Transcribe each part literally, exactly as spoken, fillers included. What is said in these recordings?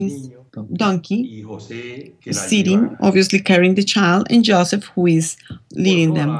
donkey sitting, obviously carrying the child, and Joseph, who is leading them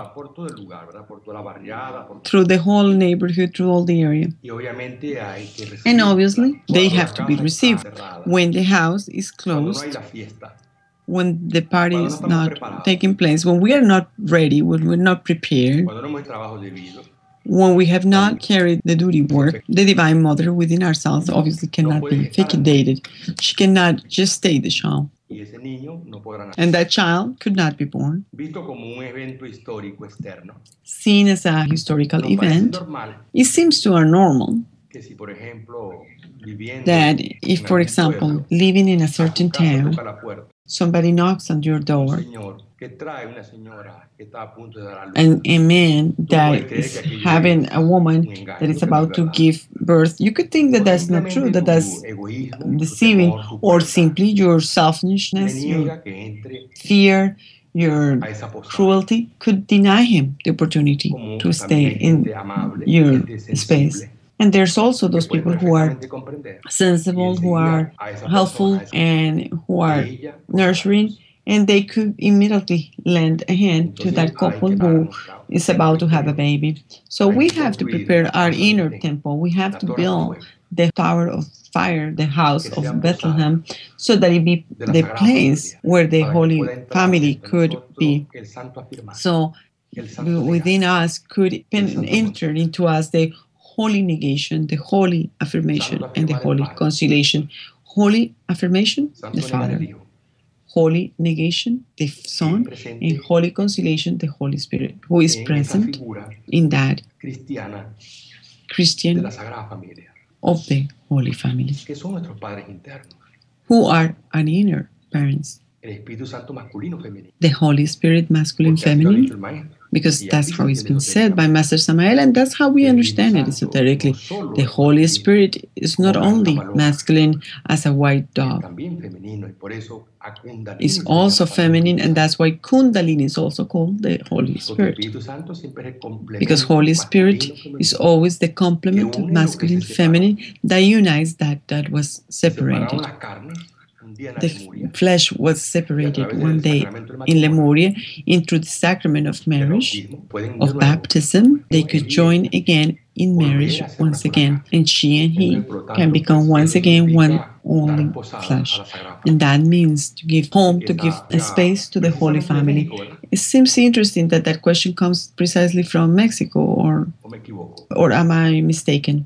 through the whole neighborhood, through all the area. And obviously, they have to be received when the house is closed, when the party is not taking place, when we are not ready, when we're not prepared, when we have not carried the duty work. The Divine Mother within ourselves obviously cannot be fecundated. She cannot gestate the child. And that child could not be born. Seen as a historical event, it seems to our normal that if, for example, living in a certain town, somebody knocks on your door, and a man that is having a woman that is about to give birth, you could think that that's not true, that that's deceiving, or simply your selfishness, your fear, your cruelty could deny him the opportunity to stay in your space. And there's also those people who are sensible, who are helpful, and who are nurturing, and they could immediately lend a hand to that couple who is about to have a baby. So we have to prepare our inner temple. We have to build the tower of fire, the house of Bethlehem, so that it be the place where the Holy Family could be. So within us could enter into us the holy negation, the holy affirmation, and the holy conciliation. Holy affirmation, the Father. Holy negation, the Son, and holy conciliation, the Holy Spirit, who is present in that Christian of the Holy Family, who are our inner parents. The Holy Spirit, masculine, feminine, because that's how it's been said by Master Samael, and that's how we understand it esoterically. The Holy Spirit is not only masculine as a white dove, it's also feminine, and that's why Kundalini is also called the Holy Spirit. Because Holy Spirit is always the complement of masculine, feminine, that unites that that was separated. The flesh was separated one day in Lemuria into the sacrament of marriage, of baptism. They could join again in marriage once again, and she and he can become once again one only flesh. And that means to give home, to give a space to the Holy Family. It seems interesting that that question comes precisely from Mexico, or, or am I mistaken?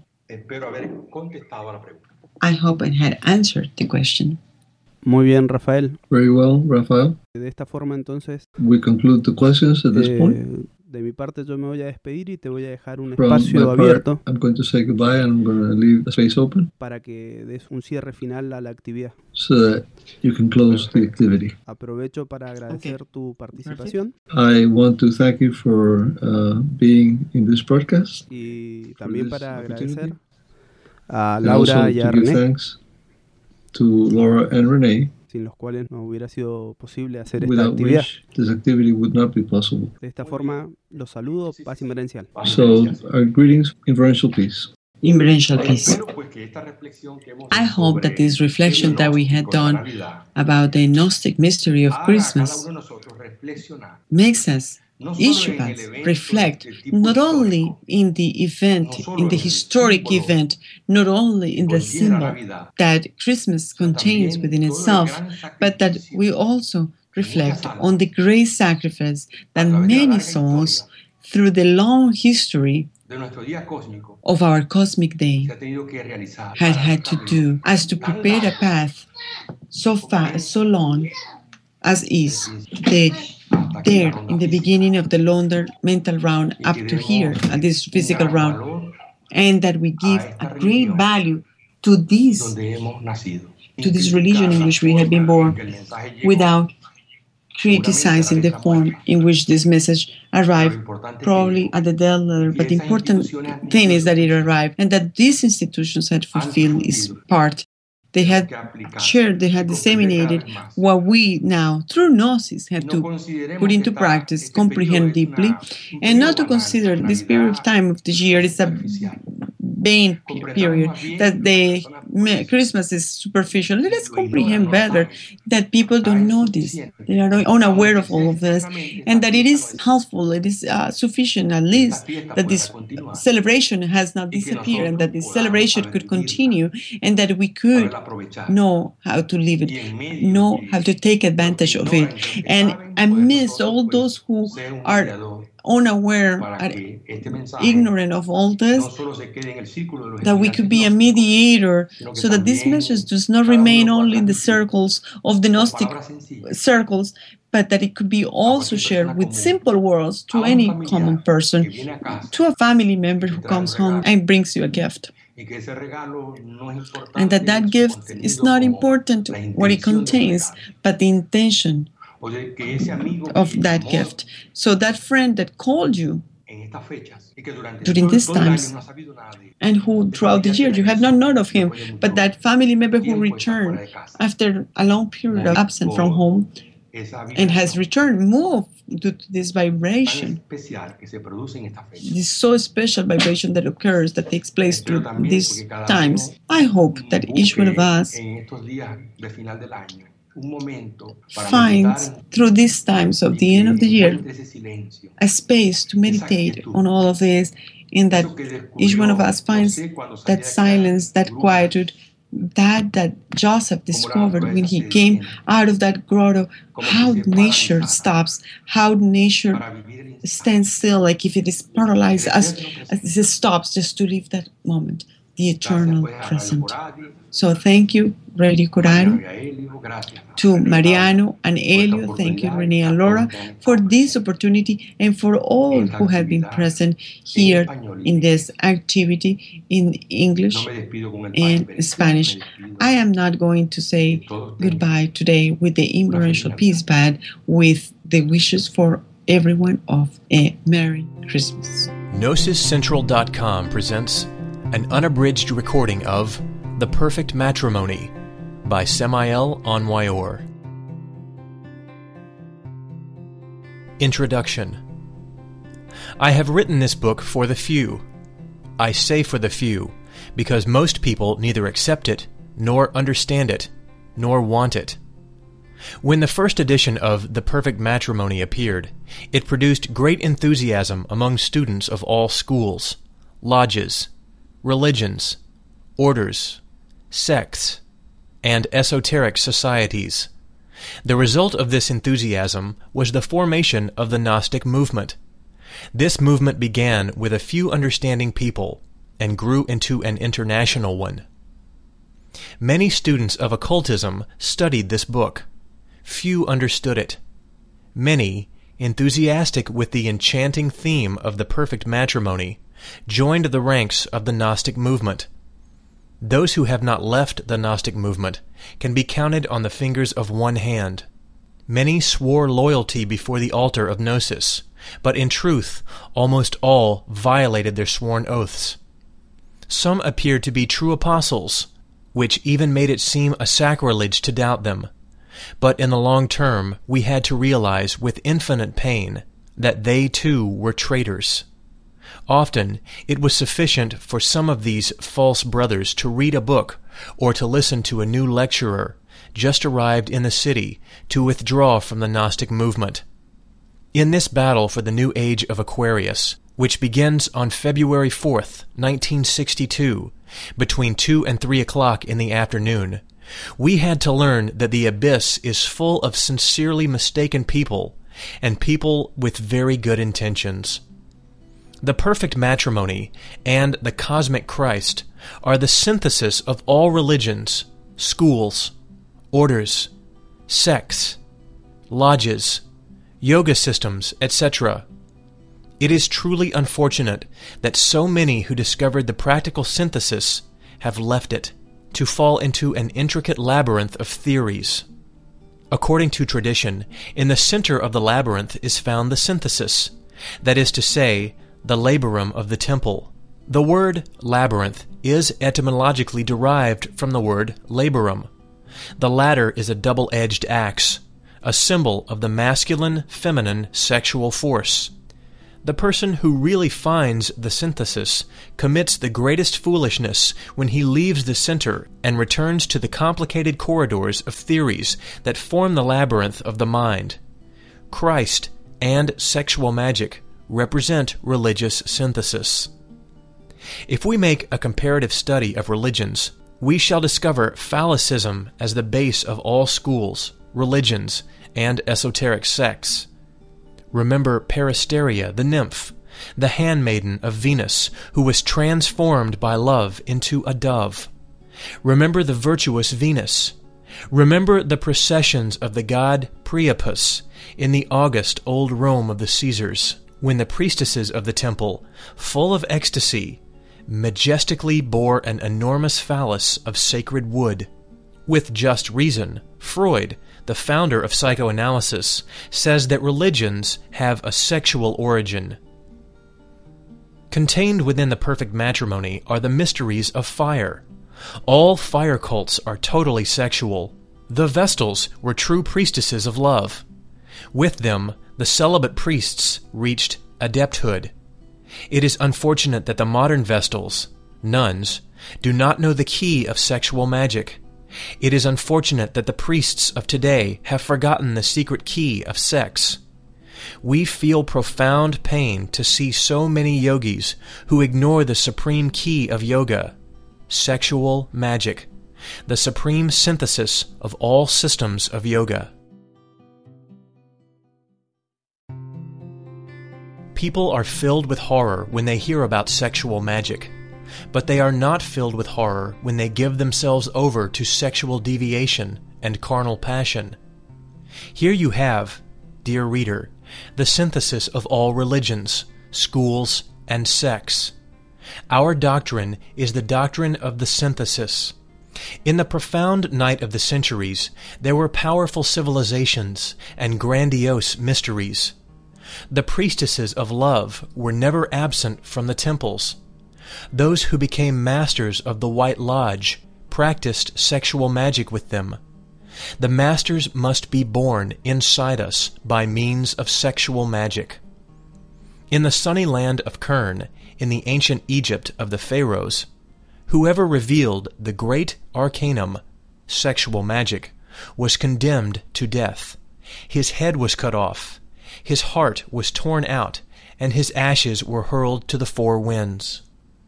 I hope I had answered the question. Muy bien, Rafael. Very well, Rafael. De esta forma, entonces, we conclude the questions at this eh, point. De mi parte, yo me voy a despedir y te voy a dejar un From espacio my abierto part, I'm going to say goodbye and I'm going to leave the space open para que des un cierre final a la actividad. so that you can close the activity. Aprovecho para agradecer Okay. tu participación I want to thank you for uh, being in this broadcast. y también this para opportunity. agradecer a And also Laura y to a give René, thanks to Laura and Renee, sin los cuales no hubiera sido posible hacer esta without actividad. which this activity would not be possible. De esta forma, los saludo, paz inverencial. So, our greetings, inferential peace. Inferential peace. I hope that this reflection that we had done about the Gnostic mystery of Christmas makes us, each of us, reflect not only in the event, in the historic event, not only in the symbol that Christmas contains within itself, but that we also reflect on the great sacrifice that many souls, through the long history of our cosmic day, had had to do as to prepare a path so fast, so long as is the there in the beginning of the lunar mental round up to here at this physical round, and that we give a great value to this to this religion in which we have been born, without criticizing the form in which this message arrived, probably at the dead letter. But the important thing is that it arrived, and that these institutions had fulfilled its part. They had shared, they had disseminated what we now, through Gnosis, have to put into practice, comprehend deeply, and not to consider this period of time of the year is a vain period, that the Christmas is superficial. Let us comprehend better that people don't know this. They are unaware of all of this, and that it is helpful, it is uh, sufficient at least that this celebration has not disappeared, and that this celebration could continue, and that we could know how to live it, know how to take advantage of it. And amidst all those who are unaware and ignorant of all this, that we could be a mediator so that this message does not remain only in the circles of the Gnostic circles, but that it could be also shared with simple words to any common person, to a family member who comes home and brings you a gift. And that that gift is not important what it contains, but the intention of that gift. So that friend that called you during these times and who throughout the year you have not known of him, but that family member who returned after a long period of absence from home and has returned, moved due to this vibration, this so special vibration that occurs, that takes place through these times. I hope that each one of us finds through these times of the end of the year a space to meditate on all of this, in that each one of us finds that silence, that quietude, that that Joseph discovered when he came out of that grotto, how nature stops, how nature stands still, like if it is paralyzed, as, as it stops just to live that moment, the eternal present. So thank you, Radio Corari, to Mariano and Elio, thank you, Renee and Laura, for this opportunity, and for all who have been present here in this activity in English and Spanish. I am not going to say goodbye today with the Inverential Peace Band, with the wishes for everyone of a Merry Christmas. Gnosis Central dot com presents an unabridged recording of The Perfect Matrimony by Samael Enwayor. Introduction. I have written this book for the few. I say for the few, because most people neither accept it, nor understand it, nor want it. When the first edition of The Perfect Matrimony appeared, it produced great enthusiasm among students of all schools, lodges, religions, orders, sects, and esoteric societies. The result of this enthusiasm was the formation of the Gnostic movement. This movement began with a few understanding people and grew into an international one. Many students of occultism studied this book. Few understood it. Many, enthusiastic with the enchanting theme of the perfect matrimony, joined the ranks of the Gnostic movement. Those who have not left the Gnostic movement can be counted on the fingers of one hand. Many swore loyalty before the altar of Gnosis, but in truth almost all violated their sworn oaths. Some appeared to be true apostles, which even made it seem a sacrilege to doubt them. But in the long term we had to realize with infinite pain that they too were traitors. Often it was sufficient for some of these false brothers to read a book or to listen to a new lecturer just arrived in the city to withdraw from the Gnostic movement. In this battle for the new age of Aquarius, which begins on February fourth, nineteen sixty-two, between two and three o'clock in the afternoon, we had to learn that the abyss is full of sincerely mistaken people and people with very good intentions. The perfect matrimony and the cosmic Christ are the synthesis of all religions, schools, orders, sects, lodges, yoga systems, et cetera. It is truly unfortunate that so many who discovered the practical synthesis have left it to fall into an intricate labyrinth of theories. According to tradition, in the center of the labyrinth is found the synthesis, that is to say, the laborum of the temple. The word labyrinth is etymologically derived from the word laborum. The latter is a double-edged axe, a symbol of the masculine-feminine sexual force. The person who really finds the synthesis commits the greatest foolishness when he leaves the center and returns to the complicated corridors of theories that form the labyrinth of the mind. Christ and sexual magic represent religious synthesis. If we make a comparative study of religions, we shall discover phallicism as the base of all schools, religions, and esoteric sects. Remember Peristeria, the nymph, the handmaiden of Venus, who was transformed by love into a dove. Remember the virtuous Venus. Remember the processions of the god Priapus in the august old Rome of the Caesars, when the priestesses of the temple, full of ecstasy, majestically bore an enormous phallus of sacred wood. With just reason, Freud, the founder of psychoanalysis, says that religions have a sexual origin. Contained within the perfect matrimony are the mysteries of fire. All fire cults are totally sexual. The Vestals were true priestesses of love. With them, the celibate priests reached adepthood. It is unfortunate that the modern Vestals, nuns, do not know the key of sexual magic. It is unfortunate that the priests of today have forgotten the secret key of sex. We feel profound pain to see so many yogis who ignore the supreme key of yoga, sexual magic, the supreme synthesis of all systems of yoga. People are filled with horror when they hear about sexual magic, but they are not filled with horror when they give themselves over to sexual deviation and carnal passion. Here you have, dear reader, the synthesis of all religions, schools, and sects. Our doctrine is the doctrine of the synthesis. In the profound night of the centuries, there were powerful civilizations and grandiose mysteries. The priestesses of love were never absent from the temples. Those who became masters of the White Lodge practiced sexual magic with them. The masters must be born inside us by means of sexual magic. In the sunny land of Kern, in the ancient Egypt of the pharaohs, whoever revealed the great arcanum, sexual magic, was condemned to death. His head was cut off, his heart was torn out, and his ashes were hurled to the four winds.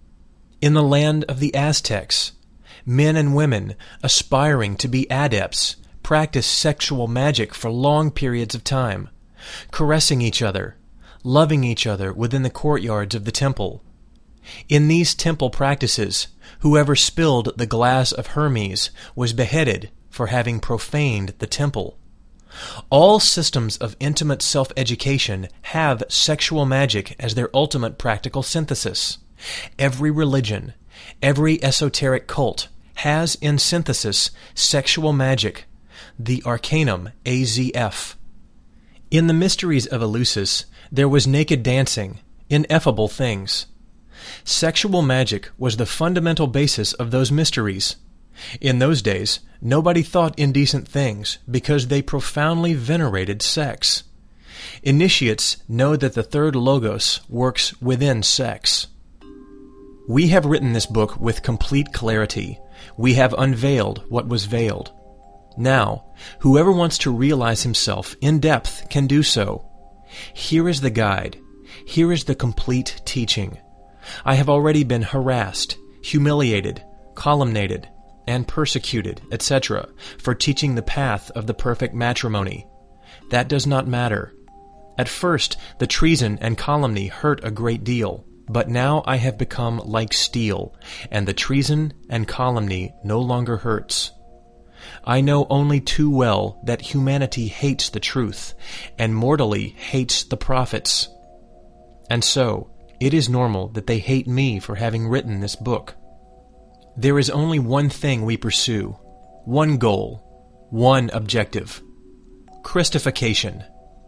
In the land of the Aztecs, men and women aspiring to be adepts practiced sexual magic for long periods of time, caressing each other, loving each other within the courtyards of the temple. In these temple practices, whoever spilled the glass of Hermes was beheaded for having profaned the temple. All systems of intimate self-education have sexual magic as their ultimate practical synthesis. Every religion, every esoteric cult has in synthesis sexual magic, the arcanum A Z F. In the mysteries of Eleusis, there was naked dancing, ineffable things. Sexual magic was the fundamental basis of those mysteries. In those days, nobody thought indecent things because they profoundly venerated sex. Initiates know that the third logos works within sex. We have written this book with complete clarity. We have unveiled what was veiled. Now, whoever wants to realize himself in depth can do so. Here is the guide. Here is the complete teaching. I have already been harassed, humiliated, calumniated, and persecuted, et cetera, for teaching the path of the perfect matrimony. That does not matter. At first, the treason and calumny hurt a great deal, but now I have become like steel, and the treason and calumny no longer hurts. I know only too well that humanity hates the truth, and mortally hates the prophets. And so, it is normal that they hate me for having written this book. There is only one thing we pursue, one goal, one objective: Christification.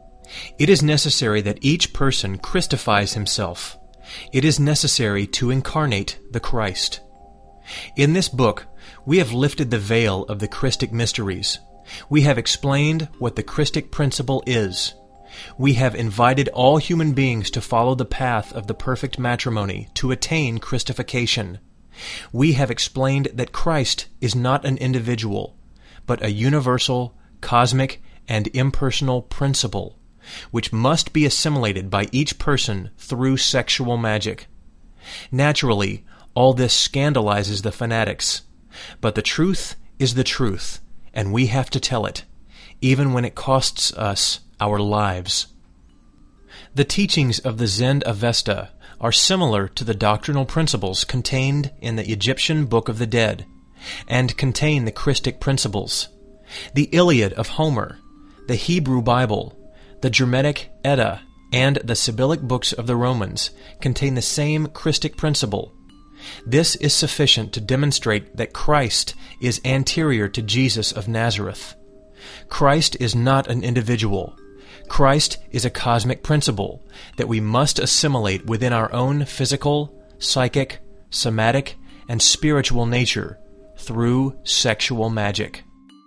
It is necessary that each person Christifies himself. It is necessary to incarnate the Christ. In this book, we have lifted the veil of the Christic mysteries. We have explained what the Christic principle is. We have invited all human beings to follow the path of the perfect matrimony to attain Christification. We have explained that Christ is not an individual, but a universal, cosmic, and impersonal principle, which must be assimilated by each person through sexual magic. Naturally, all this scandalizes the fanatics, but the truth is the truth, and we have to tell it, even when it costs us our lives. The teachings of the Zend Avesta are similar to the doctrinal principles contained in the Egyptian Book of the Dead, and contain the Christic principles. The Iliad of Homer, the Hebrew Bible, the Germanic Edda, and the Sibyllic books of the Romans contain the same Christic principle. This is sufficient to demonstrate that Christ is anterior to Jesus of Nazareth. Christ is not an individual. Christ is a cosmic principle that we must assimilate within our own physical, psychic, somatic, and spiritual nature through sexual magic.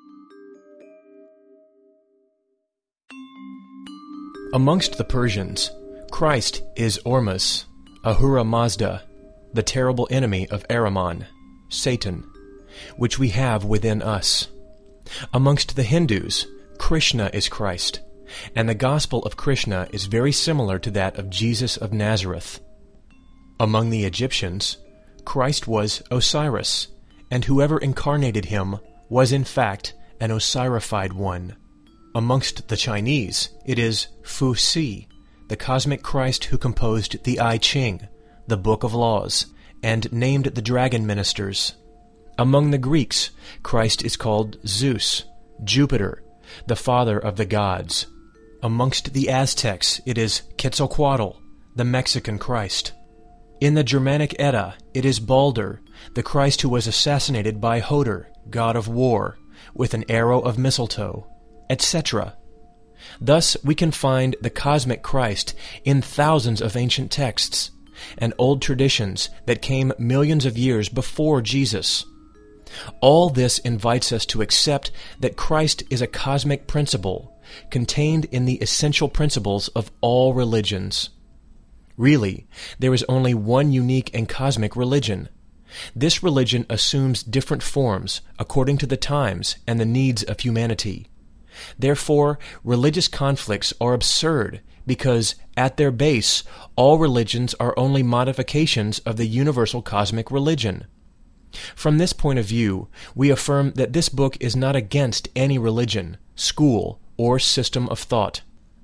Amongst the Persians, Christ is Ormus, Ahura Mazda, the terrible enemy of Ahriman, Satan, which we have within us. Amongst the Hindus, Krishna is Christ, and the gospel of Krishna is very similar to that of Jesus of Nazareth. Among the Egyptians, Christ was Osiris, and whoever incarnated him was in fact an Osirified one. Amongst the Chinese, it is Fu Si, the cosmic Christ who composed the I Ching, the Book of Laws, and named the dragon ministers. Among the Greeks, Christ is called Zeus, Jupiter, the father of the gods. Amongst the Aztecs, it is Quetzalcoatl, the Mexican Christ. In the Germanic Edda, it is Balder, the Christ who was assassinated by Hoder, god of war, with an arrow of mistletoe, et cetera. Thus we can find the cosmic Christ in thousands of ancient texts and old traditions that came millions of years before Jesus. All this invites us to accept that Christ is a cosmic principle contained in the essential principles of all religions. Really, there is only one unique and cosmic religion. This religion assumes different forms according to the times and the needs of humanity. Therefore, religious conflicts are absurd because, at their base, all religions are only modifications of the universal cosmic religion. From this point of view, we affirm that this book is not against any religion, school, or system of thought.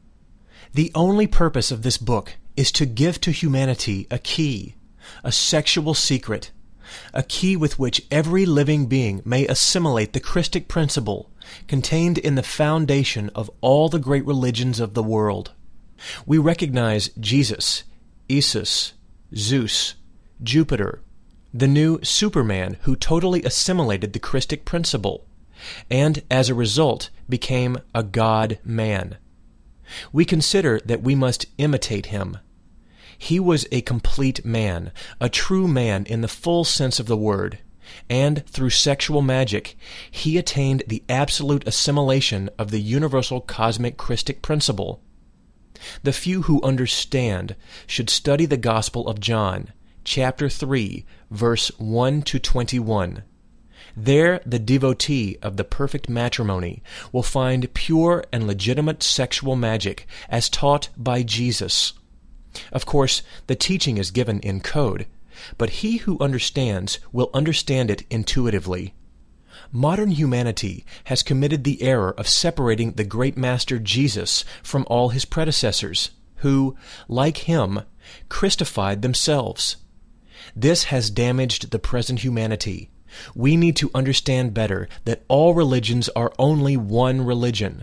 The only purpose of this book is to give to humanity a key, a sexual secret, a key with which every living being may assimilate the Christic principle contained in the foundation of all the great religions of the world. We recognize Jesus, Isis, Zeus, Jupiter, the new Superman who totally assimilated the Christic principle, and as a result became a God-man. We consider that we must imitate him. He was a complete man, a true man in the full sense of the word, and through sexual magic, he attained the absolute assimilation of the universal cosmic Christic principle. The few who understand should study the Gospel of John, chapter three, verse one to twenty-one. There the devotee of the perfect matrimony will find pure and legitimate sexual magic as taught by Jesus. Of course, the teaching is given in code, but he who understands will understand it intuitively. Modern humanity has committed the error of separating the great master Jesus from all his predecessors, who, like him, Christified themselves. This has damaged the present humanity. We need to understand better that all religions are only one religion.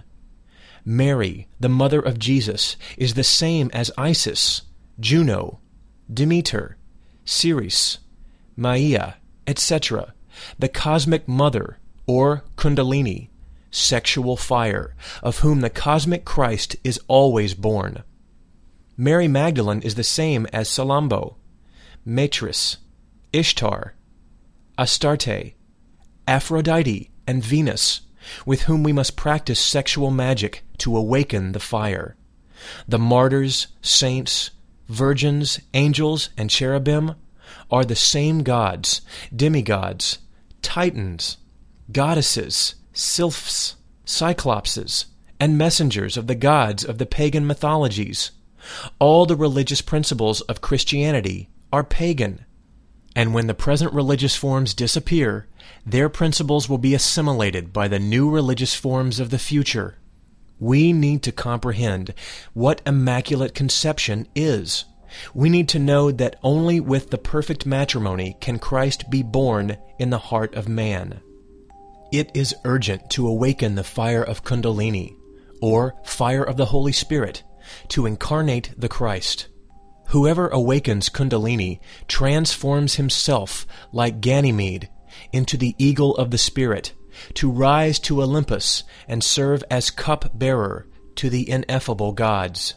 Mary, the mother of Jesus, is the same as Isis, Juno, Demeter, Ceres, Maia, et cetera, the cosmic mother, or Kundalini, sexual fire, of whom the cosmic Christ is always born. Mary Magdalene is the same as Salambo, Matris, Ishtar, Astarte, Aphrodite, and Venus, with whom we must practice sexual magic to awaken the fire. The martyrs, saints, virgins, angels, and cherubim are the same gods, demigods, titans, goddesses, sylphs, cyclopses, and messengers of the gods of the pagan mythologies. All the religious principles of Christianity are pagan, and when the present religious forms disappear, their principles will be assimilated by the new religious forms of the future. We need to comprehend what Immaculate Conception is. We need to know that only with the perfect matrimony can Christ be born in the heart of man. It is urgent to awaken the fire of Kundalini, or fire of the Holy Spirit, to incarnate the Christ. Whoever awakens Kundalini transforms himself like Ganymede into the eagle of the Spirit, to rise to Olympus and serve as cup-bearer to the ineffable gods.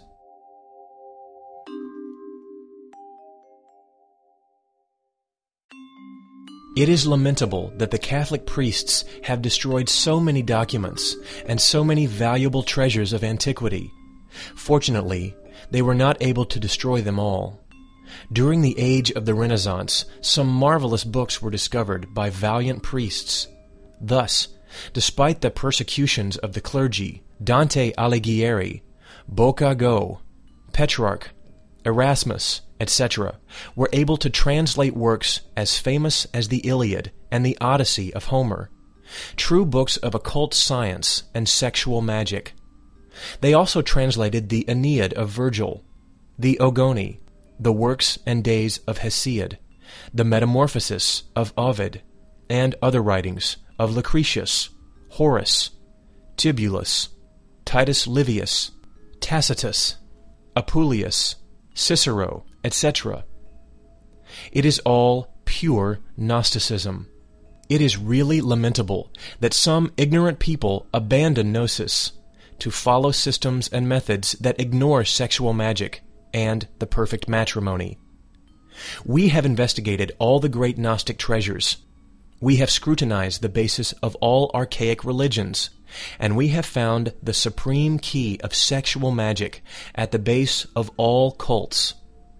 It is lamentable that the Catholic priests have destroyed so many documents and so many valuable treasures of antiquity. Fortunately, they were not able to destroy them all. During the age of the Renaissance, some marvelous books were discovered by valiant priests. Thus, despite the persecutions of the clergy, Dante Alighieri, Boccago, Petrarch, Erasmus, et cetera, were able to translate works as famous as the Iliad and the Odyssey of Homer, true books of occult science and sexual magic. They also translated the Aeneid of Virgil, the Ogoni, the Works and Days of Hesiod, the Metamorphoses of Ovid, and other writings of Lucretius, Horace, Tibullus, Titus Livius, Tacitus, Apuleius, Cicero, et cetera. It is all pure Gnosticism. It is really lamentable that some ignorant people abandon Gnosis to follow systems and methods that ignore sexual magic and the perfect matrimony. We have investigated all the great Gnostic treasures. We have scrutinized the basis of all archaic religions, and we have found the supreme key of sexual magic at the base of all cults.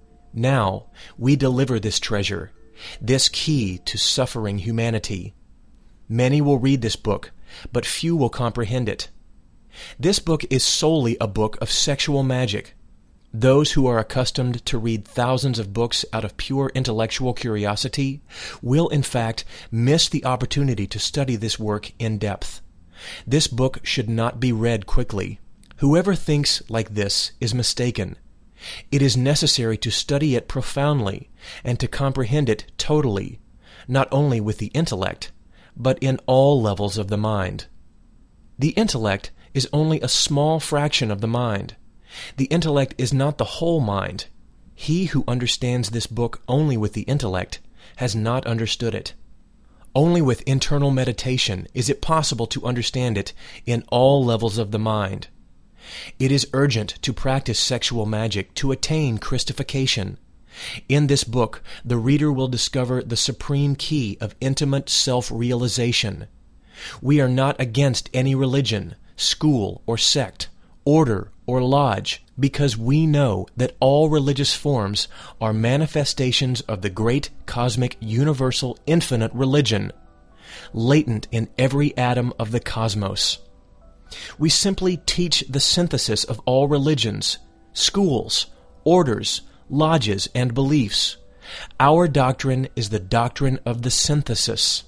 Now we deliver this treasure, this key to suffering humanity. Many will read this book, but few will comprehend it. This book is solely a book of sexual magic. Those who are accustomed to read thousands of books out of pure intellectual curiosity will, in fact, miss the opportunity to study this work in depth. This book should not be read quickly. Whoever thinks like this is mistaken. It is necessary to study it profoundly and to comprehend it totally, not only with the intellect, but in all levels of the mind. The intellect is only a small fraction of the mind. The intellect is not the whole mind. He who understands this book only with the intellect has not understood it. Only with internal meditation is it possible to understand it in all levels of the mind. It is urgent to practice sexual magic to attain Christification. In this book, the reader will discover the supreme key of intimate self-realization. We are not against any religion, school, or sect, order, or lodge, because we know that all religious forms are manifestations of the great cosmic universal infinite religion, latent in every atom of the cosmos. We simply teach the synthesis of all religions, schools, orders, lodges, and beliefs. Our doctrine is the doctrine of the synthesis.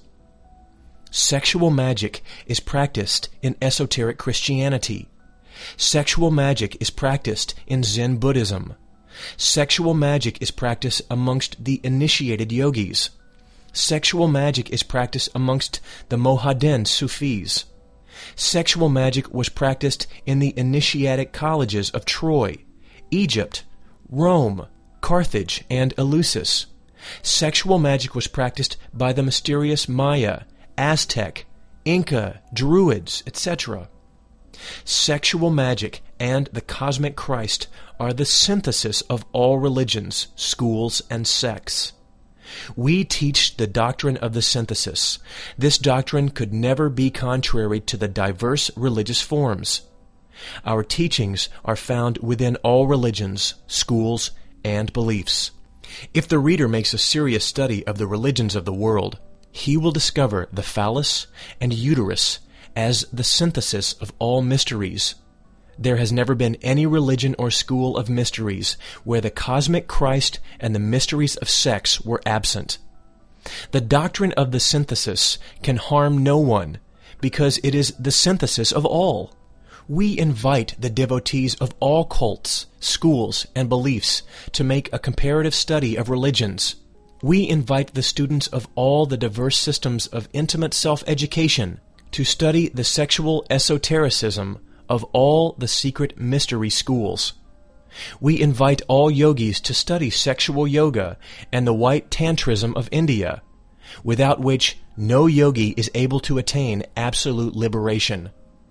Sexual magic is practiced in esoteric Christianity. Sexual magic is practiced in Zen Buddhism. Sexual magic is practiced amongst the initiated yogis. Sexual magic is practiced amongst the Mohammedan Sufis. Sexual magic was practiced in the initiatic colleges of Troy, Egypt, Rome, Carthage, and Eleusis. Sexual magic was practiced by the mysterious Maya, Aztec, Inca, Druids, et cetera. Sexual magic and the cosmic Christ are the synthesis of all religions, schools, and sects. We teach the doctrine of the synthesis. This doctrine could never be contrary to the diverse religious forms. Our teachings are found within all religions, schools, and beliefs. If the reader makes a serious study of the religions of the world, he will discover the phallus and uterus as the synthesis of all mysteries. There has never been any religion or school of mysteries where the cosmic Christ and the mysteries of sex were absent. The doctrine of the synthesis can harm no one because it is the synthesis of all. We invite the devotees of all cults, schools, and beliefs to make a comparative study of religions. We invite the students of all the diverse systems of intimate self-education to study the sexual esotericism of all the secret mystery schools. We invite all yogis to study sexual yoga and the white tantrism of India, without which no yogi is able to attain absolute liberation.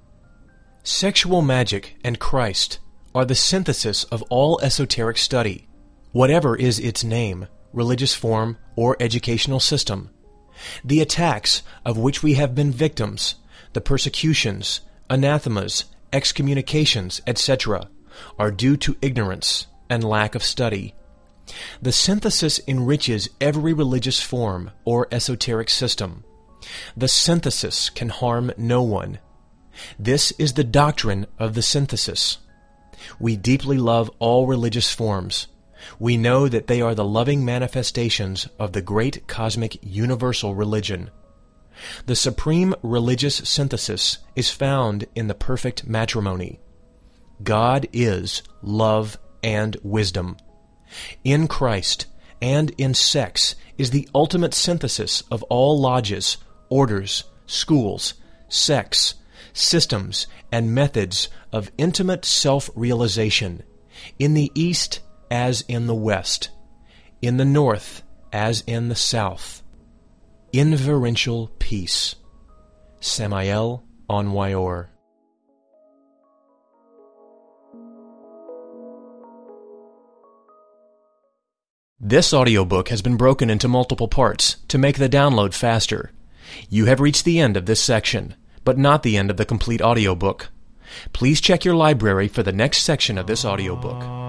Sexual magic and Christ are the synthesis of all esoteric study, whatever is its name, religious form, or educational system. The attacks of which we have been victims, the persecutions, anathemas, excommunications, et cetera, are due to ignorance and lack of study. The synthesis enriches every religious form or esoteric system. The synthesis can harm no one. This is the doctrine of the synthesis. We deeply love all religious forms. We know that they are the loving manifestations of the great cosmic universal religion. The supreme religious synthesis is found in the perfect matrimony. God is love and wisdom. In Christ and in sex is the ultimate synthesis of all lodges, orders, schools, sects, systems, and methods of intimate self-realization, in the East as in the West, in the North as in the South. Inverential peace. Samael Onwayor. This audiobook has been broken into multiple parts to make the download faster. You have reached the end of this section, but not the end of the complete audiobook. Please check your library for the next section of this audiobook.